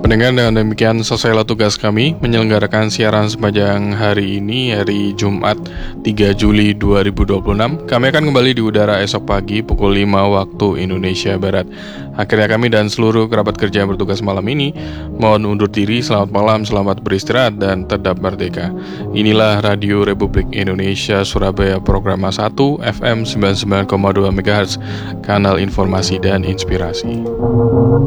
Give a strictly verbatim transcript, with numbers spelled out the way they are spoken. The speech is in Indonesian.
pendengar, dengan demikian selesailah tugas kami menyelenggarakan siaran sepanjang hari ini, hari Jumat tiga Juli dua ribu dua puluh enam. Kami akan kembali di udara esok pagi pukul lima waktu Indonesia Barat. Akhirnya kami dan seluruh kerabat kerja yang bertugas malam ini mohon undur diri. Selamat malam, selamat beristirahat, dan tetap merdeka. Inilah Radio Republik Indonesia Surabaya, Programa satu F M sembilan puluh sembilan koma dua MHz, kanal informasi dan inspirasi.